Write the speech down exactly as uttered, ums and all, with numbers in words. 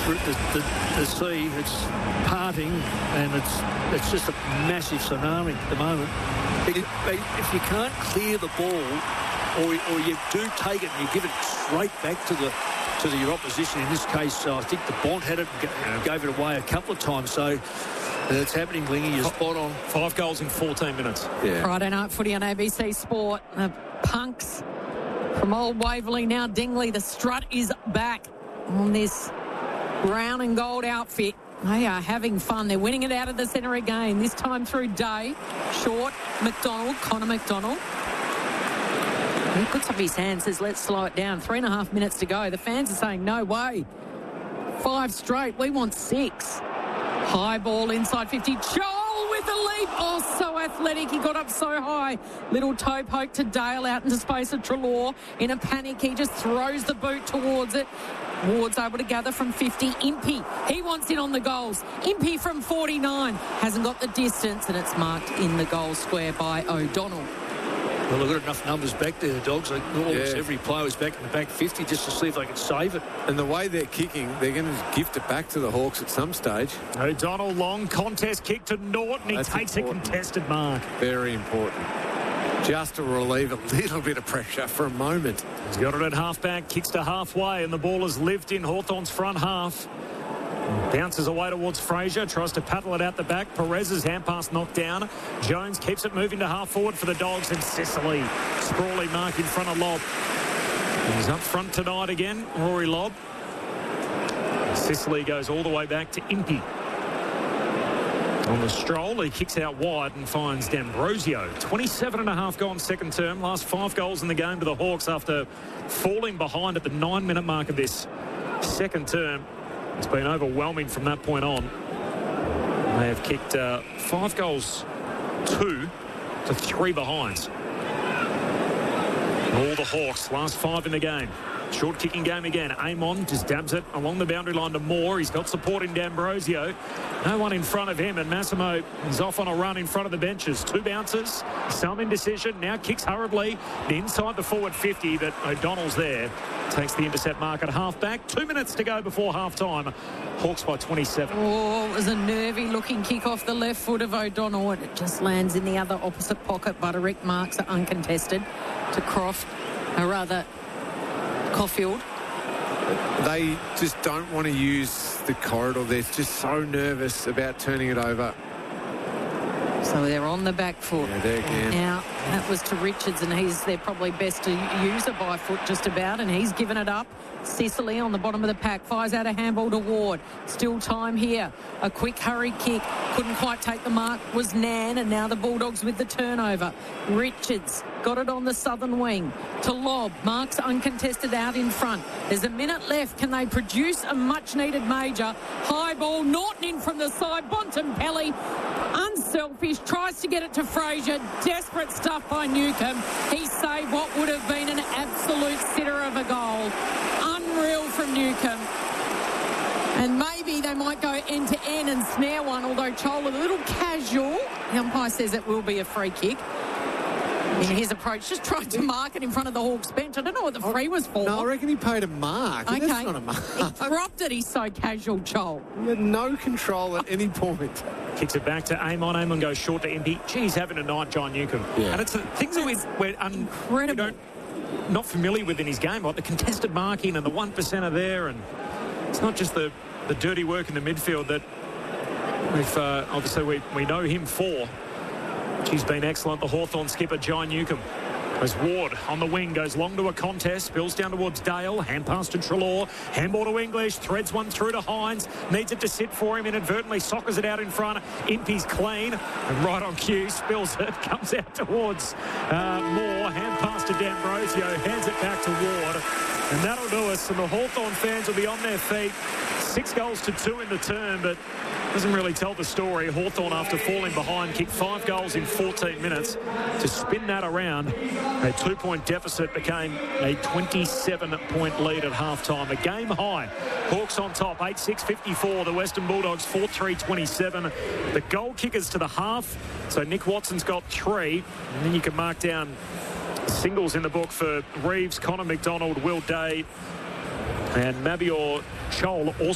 the, the, the sea, it's parting, and it's it's just a massive tsunami at the moment. If, if you can't clear the ball, or, or you do take it and you give it straight back to the to the, your opposition, in this case, uh, I think the Bont had it and gave it away a couple of times. So it's happening, Lingy. You're spot on. Five goals in fourteen minutes. Yeah. Friday night footy on A B C Sport. The Punks from Old Waverley, now Dingley. The strut is back on this brown and gold outfit. They are having fun. They're winning it out of the centre again, this time through Day. Short, McDonald, Connor McDonald. He puts up his hand, says, let's slow it down. Three and a half minutes to go. The fans are saying, no way. Five straight. We want six. High ball inside fifty. Joel with the leap. Oh, so athletic. He got up so high. Little toe poke to Dale out into space of Treloar. In a panic, he just throws the boot towards it. Ward's able to gather from fifty. Impey, he wants in on the goals. Impey from forty-nine. Hasn't got the distance, and it's marked in the goal square by O'Donnell. Well, they've got enough numbers back there, the Dogs. Like, almost Yeah. every player is back in the back fifty just to see if they can save it. And the way they're kicking, they're going to gift it back to the Hawks at some stage. O'Donnell, long contest kick to Norton. He That's takes important. a contested mark. Very important. Just to relieve a little bit of pressure for a moment. He's got it at half-back, kicks to halfway, and the ball has lived in Hawthorn's front half. Bounces away towards Fraser, tries to paddle it out the back. Perez's hand pass knocked down. Jones keeps it moving to half forward for the Dogs, and Sicily. Sprawley mark in front of Lobb. He's up front tonight again, Rory Lobb. Sicily goes all the way back to Impey. On the stroll, he kicks out wide and finds D'Ambrosio. twenty-seven and a half gone second term. Last five goals in the game to the Hawks after falling behind at the nine-minute mark of this second term. It's been overwhelming from that point on. They have kicked uh, five goals, two to three behinds. All the Hawks, last five in the game. Short kicking game again. Amon just dabs it along the boundary line to Moore. He's got support in D'Ambrosio. No one in front of him, and Massimo is off on a run in front of the benches. Two bounces, some indecision. Now kicks hurriedly inside the forward fifty, but O'Donnell's there. Takes the intercept mark at half-back. Two minutes to go before half-time. Hawks by twenty-seven. Oh, it was a nervy-looking kick off the left foot of O'Donnell, and it just lands in the other opposite pocket. Butterick marks are uncontested to Croft, or rather, Caulfield. They just don't want to use the corridor. They're just so nervous about turning it over. So they're on the back foot. Yeah, there again. Now, that was to Richards, and he's they're probably best to use a by foot just about, and he's given it up. Sicily on the bottom of the pack fires out a handball to Ward. Still time here. A quick hurry kick. Couldn't quite take the mark. Was Nan, and now the Bulldogs with the turnover. Richards got it on the southern wing to Lobb. Marks uncontested out in front. There's a minute left. Can they produce a much-needed major? High ball. Norton in from the side. Bontempelli, unselfish, tries to get it to Fraser. Desperate stuff by Newcombe. He saved what would have been an absolute sitter of a goal. Unreal from Newcombe. And maybe they might go end to end and snare one, although Chol a little casual. The umpire says it will be a free kick. In his approach, just tried to mark it in front of the Hawks bench. I don't know what the free was for. No, I reckon he paid a mark. Okay. That's not a mark. He dropped it. He's so casual, Chol. He had no control at any point. Kicks it back to Amon. Amon goes short to Impey. Gee, he's having a night, John Newcombe. Yeah. And it's the things that we, we're un, we Incredible. don't not familiar with in his game, like the contested marking and the one percent are there, and it's not just the, the dirty work in the midfield that we've uh, obviously we, we know him for. He's been excellent. The Hawthorn skipper, John Newcombe. As Ward on the wing goes long to a contest, spills down towards Dale, hand pass to Treloar, handball to English, threads one through to Hines, needs it to sit for him, inadvertently soccers it out in front. Impey's clean, and right on cue, spills it, comes out towards uh, Moore, hand pass to D'Ambrosio, hands it back to Ward, and that'll do us, and the Hawthorn fans will be on their feet. Six goals to two in the term, but doesn't really tell the story. Hawthorn, after falling behind, kicked five goals in fourteen minutes to spin that around. A two-point deficit became a twenty-seven point lead at halftime. A game high. Hawks on top, eight six fifty-four. The Western Bulldogs, four three twenty-seven. The goal kickers to the half. So Nick Watson's got three. And then you can mark down singles in the book for Reeves, Connor McDonald, Will Day, and Mabior Chol. Also